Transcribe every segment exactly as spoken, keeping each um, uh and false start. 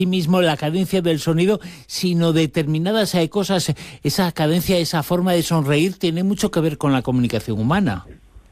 mismo la cadencia del sonido, sino determinadas eh, cosas. Esa cadencia, esa forma de sonreír tiene mucho que ver con la comunicación humana.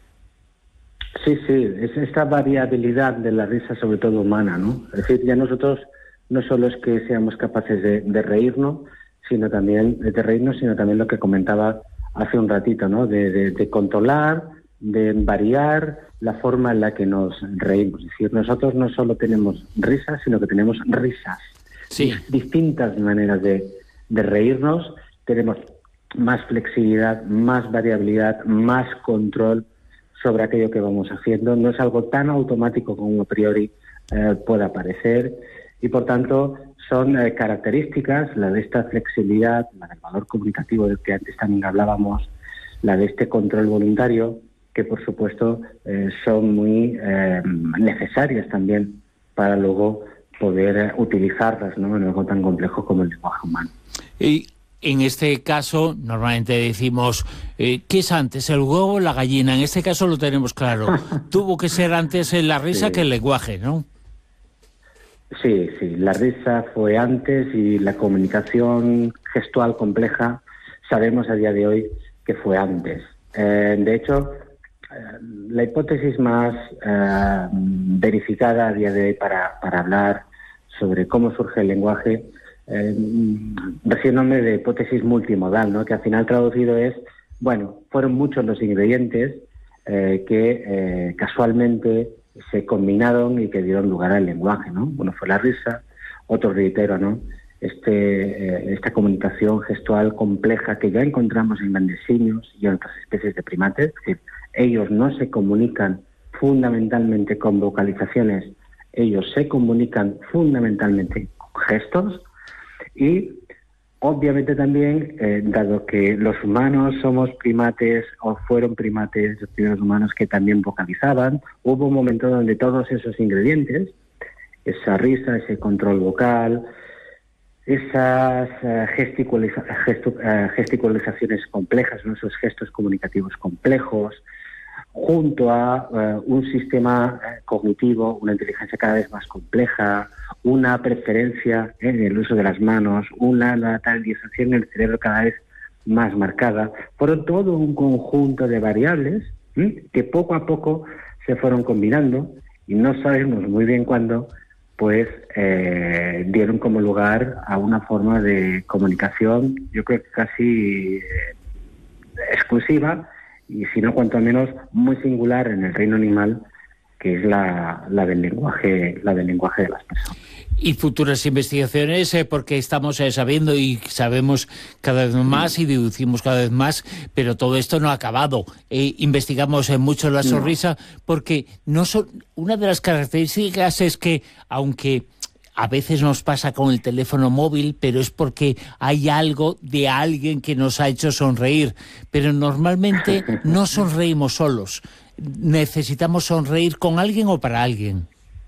Sí, sí, es esta variabilidad de la risa, sobre todo humana, ¿no? Es decir, ya nosotros no solo es que seamos capaces de, de reírnos, sino también de reírnos, sino también lo que comentaba hace un ratito, ¿no? De, de, de controlar, de variar la forma en la que nos reímos. Es decir, nosotros no solo tenemos risas, sino que tenemos risas. Sí. Distintas maneras de, de reírnos. Tenemos más flexibilidad, más variabilidad, más control sobre aquello que vamos haciendo. No es algo tan automático como a priori eh, pueda parecer, y por tanto son eh, características, la de esta flexibilidad, la del valor comunicativo del que antes también hablábamos, la de este control voluntario, que por supuesto eh, son muy eh, necesarias también para luego poder eh, utilizarlas, ¿no?, en algo tan complejo como el lenguaje humano. Y en este caso, normalmente decimos, eh, ¿qué es antes, el huevo o la gallina? En este caso lo tenemos claro. Tuvo que ser antes la risa sí. que el lenguaje, ¿no? Sí, sí. La risa fue antes y la comunicación gestual compleja sabemos a día de hoy que fue antes. Eh, de hecho, eh, la hipótesis más eh, verificada a día de hoy para, para hablar sobre cómo surge el lenguaje Eh, refiriéndome de hipótesis multimodal, ¿no?, que al final traducido es, bueno, fueron muchos los ingredientes eh, que eh, casualmente se combinaron y que dieron lugar al lenguaje, ¿no? Uno fue la risa, otro, reitero, ¿no?, este, eh, esta comunicación gestual compleja que ya encontramos en grandes simios y en otras especies de primates. Es decir, ellos no se comunican fundamentalmente con vocalizaciones, ellos se comunican fundamentalmente con gestos. Y obviamente también, eh, dado que los humanos somos primates o fueron primates, los primeros humanos que también vocalizaban, hubo un momento donde todos esos ingredientes, esa risa, ese control vocal, esas uh, gesticuliza- gestu- uh, gesticularizaciones complejas, ¿no?, esos gestos comunicativos complejos, junto a uh, un sistema uh, cognitivo, una inteligencia cada vez más compleja, una preferencia en el uso de las manos, una lateralización en el cerebro cada vez más marcada, fueron todo un conjunto de variables ¿sí? que poco a poco se fueron combinando y no sabemos muy bien cuándo, pues eh, dieron como lugar a una forma de comunicación, yo creo que casi eh, exclusiva, y si no, cuanto menos muy singular en el reino animal, que es la, la del lenguaje, la del lenguaje de las personas. Y futuras investigaciones, eh, porque estamos eh, sabiendo y sabemos cada vez más y deducimos cada vez más, pero todo esto no ha acabado. Eh, investigamos eh, mucho la sonrisa, no. porque no son, una de las características es que, aunque a veces nos pasa con el teléfono móvil, pero es porque hay algo de alguien que nos ha hecho sonreír. Pero normalmente no sonreímos solos. Necesitamos sonreír con alguien o para alguien.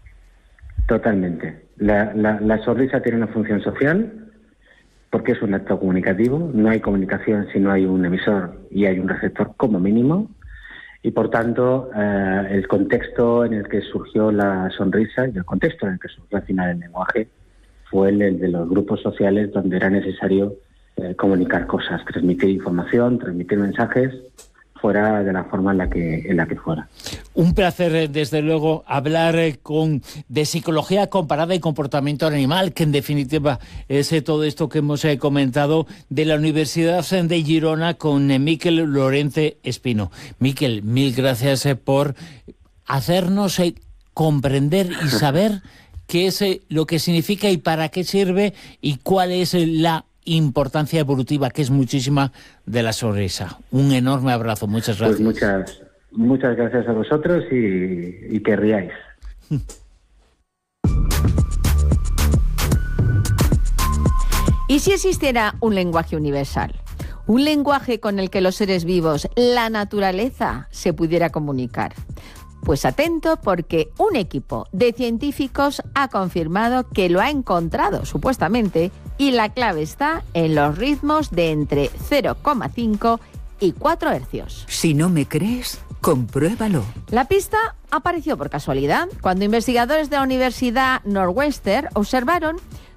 Totalmente. La, la, la sonrisa tiene una función social porque es un acto comunicativo. No hay comunicación si no hay un emisor y hay un receptor como mínimo. Y por tanto, eh, el contexto en el que surgió la sonrisa y el contexto en el que surgió al final el lenguaje fue el, el de los grupos sociales donde era necesario eh, comunicar cosas, transmitir información, transmitir mensajes, fuera de la forma en la que en la que fuera. Un placer, desde luego, hablar con de psicología comparada y comportamiento animal, que en definitiva es eh, todo esto que hemos eh, comentado de la Universidad de Girona con eh, Miquel Lorente Espino. Miquel, mil gracias eh, por hacernos eh, comprender y saber qué es eh, lo que significa y para qué sirve y cuál es eh, la importancia evolutiva, que es muchísima, de la sonrisa. Un enorme abrazo, muchas gracias. Pues muchas, muchas gracias a vosotros y, y que riáis. ¿Y si existiera un lenguaje universal? Un lenguaje con el que los seres vivos, la naturaleza, se pudiera comunicar. Pues atento, porque un equipo de científicos ha confirmado que lo ha encontrado, supuestamente, y la clave está en los ritmos de entre cero coma cinco y cuatro hercios. Si no me crees, compruébalo. La pista apareció por casualidad, cuando investigadores de la Universidad Northwestern observaron